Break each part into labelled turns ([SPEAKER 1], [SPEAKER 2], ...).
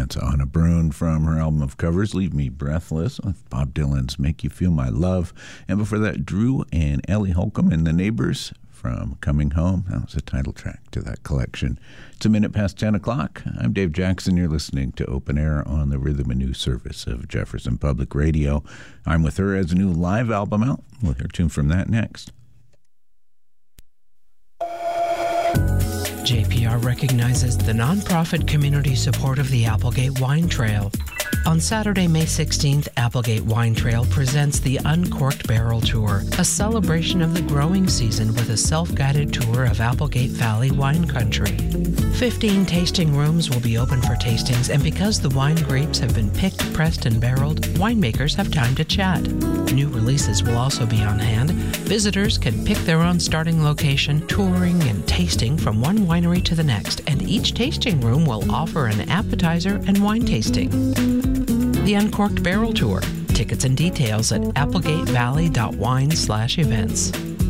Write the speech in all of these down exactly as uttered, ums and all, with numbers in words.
[SPEAKER 1] That's Anna Brun from her album of covers, Leave Me Breathless, with Bob Dylan's Make You Feel My Love. And before that, Drew and Ellie Holcomb and the Neighbors from Coming Home. That was a title track to that collection. It's a minute past ten o'clock. I'm Dave Jackson. You're listening to Open Air on the Rhythm and News service of Jefferson Public Radio. I'm With Her has a new live album out. We'll hear a tune from that next.
[SPEAKER 2] J P R recognizes the nonprofit community support of the Applegate Wine Trail. On Saturday, May sixteenth, Applegate Wine Trail presents the Uncorked Barrel Tour, a celebration of the growing season with a self-guided tour of Applegate Valley wine country. Fifteen tasting rooms will be open for tastings, and because the wine grapes have been picked, pressed, and barreled, winemakers have time to chat. New releases will also be on hand. Visitors can pick their own starting location, touring and tasting from one winery to the next, and each tasting room will offer an appetizer and wine tasting. The Uncorked Barrel Tour. Tickets and details at applegatevalley.wine slash events.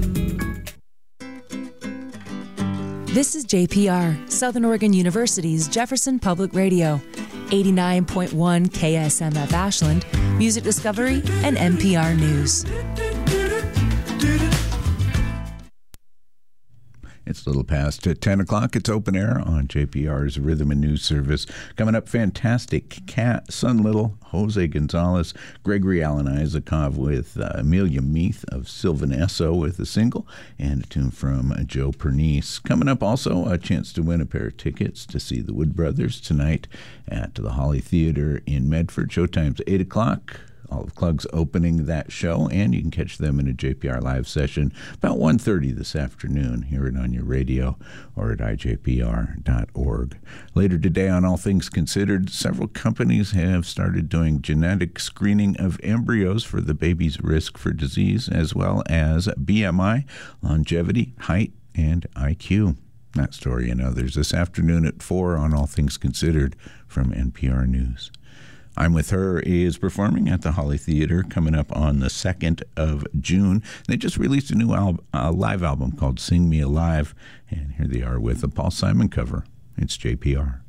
[SPEAKER 3] This is J P R, Southern Oregon University's Jefferson Public Radio, eighty-nine point one K S M F Ashland, Music Discovery, and N P R News.
[SPEAKER 1] It's a little past ten o'clock. It's Open Air on J P R's Rhythm and News service. Coming up, Fantastic Cat, Sun Little, Jose Gonzalez, Gregory Alan Isakov with uh, Amelia Meath of Sylvan Esso with a single, and a tune from uh, Joe Pernice. Coming up also, a chance to win a pair of tickets to see the Wood Brothers tonight at the Holly Theater in Medford. Showtime's eight o'clock. Olive Klug's opening that show, and you can catch them in a J P R live session about one thirty this afternoon. Hear it on your radio or at I J P R dot org. Later today on All Things Considered, several companies have started doing genetic screening of embryos for the baby's risk for disease, as well as B M I, longevity, height, and I Q. That story and others this afternoon at four on All Things Considered from N P R News. I'm With Her is performing at the Holly Theater coming up on the second of June. They just released a new al- uh, live album called Sing Me Alive, and here they are with a Paul Simon cover. It's J P R.